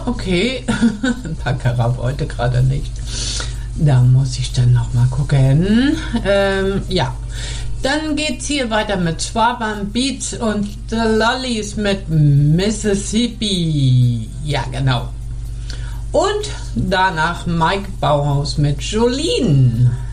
okay. Baccarat heute gerade nicht. Da muss ich dann nochmal gucken. Ja. Dann geht's hier weiter mit Schwaben Beats und The Lollies mit Mississippi. Ja, genau. Und danach Mike Bauhaus mit Jolene.